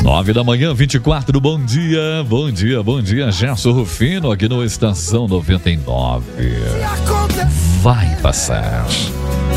9 da manhã, 24, bom dia, bom dia, bom dia, Gerson Rufino, aqui no Estação 99. Vai passar.